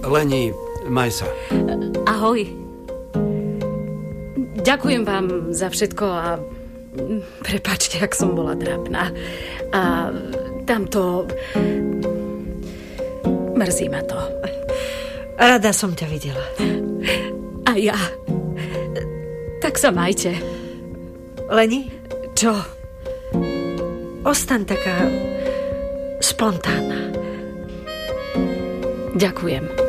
Leni, maj sa. Ahoj. Ďakujem vám za všetko a prepáčte, ak som bola trápna. A tamto... Mrzí ma to. Rada som ťa videla. A ja. Tak sa majte. Leni? Čo? Ostaň taká spontánna. Ďakujem.